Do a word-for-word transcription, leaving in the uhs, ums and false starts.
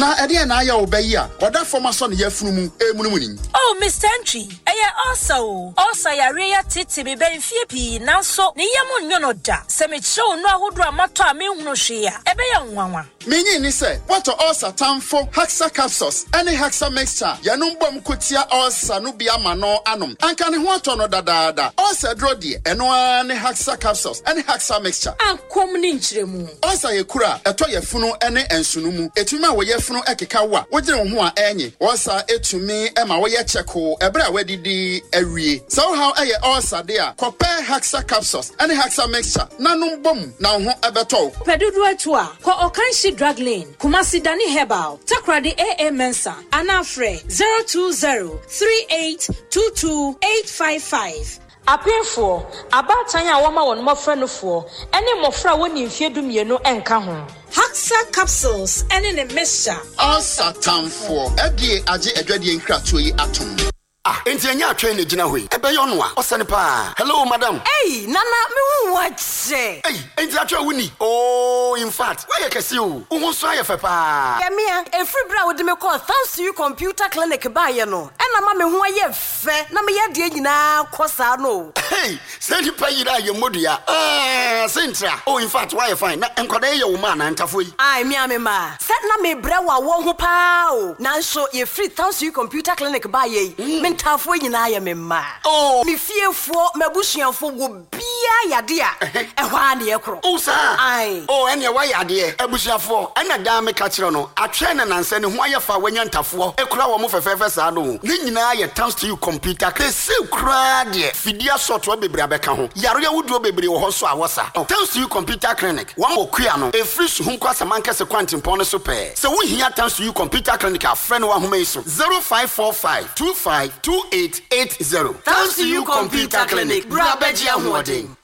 Na ede na aya obayi a oda forma so ne yafunu mu emunumuni. Oh Mister Entry, eye also. Also yare ya titi me ben fie pi nanso ne yam nyono da. Se me chew no ahodo amato a me hunu hwe a ebe ya nwanwa. Menyi ni se what also tamfo Haxa capsules any Haxa mixture yanum bom kotia also no bia ma no anom. Anka ne ho ato no dadaada. Also dro de eno ani Haxa capsules any Haxa mixture. Ankom ni nchiremu. Also ye kura eto ye funu ene ensunu mu. Etumi a wo ye funu ekeka wa. Wo gire ho a enye. Also etumi e ma wo ye cheko ebra wadidi awie. So how eye also there. Compare Haxa capsules any Haxa mixture. Nanum bom na ho ebeto. Pedudu atua ko Okanshi Drug Lane, Kumasi Dani Herbal, Takradi A A Mensa, Anafre zero two zero three eight two two eight five five. Apefo, abatanya wama won mofra no fo, ene mofra woni mfie dumienu enka ho. Haxa capsules ene ne mixture. Asa tamfo, edie age edwadie nkratoyi yi atom. Ah, enti anya atwe ne gina hoi. Ebe yo no a, osane pa. Hello madam. Hey, nana me hu wache. Hey, enti atwe wuni. Oh, in fact, why you kesi o? Wo so aye fe pa. Ya me a, e free bra wo de me call thanks to you computer clinic ba ye no. E na ma me hu aye fe, na me ye de nyina kosa no. Hey, say di pa yira ye modua. Ah, sentra. Oh, in fact, why you fine? Na enkwada ye wo ma na ntafo yi. Ai, me a me ma. Set na me bra wa wo ho pa o. Na so ye free thanks to you computer clinic ba ye. Mm. Tafo nyina ya me ma. Oh, me fiefo mabusuafo wo bia yade a ehwa na ye kro. Oh sir. Ai. Oh, ene wa yade abusuafo. Ana da me ka kire no. Atwe na nanse ne ho ayefa wanya ntafo. Ekura wo mo fefefe sa no. Ne nyina ye thanks to you computer. Ke se kura de. Fidia sort wo bebre abeka ho. Yaro ya wuduo bebre wo ho so awosa. Thanks to you computer clinic. Wa mo kua no. E free su hu kwasa manka se kwantimpon no so pe. Se wo hia thanks to you computer clinic a friend wa homa iso. zero five four five two five two eight eight zero. Thanks to you computer clinic. Bra beji ahode.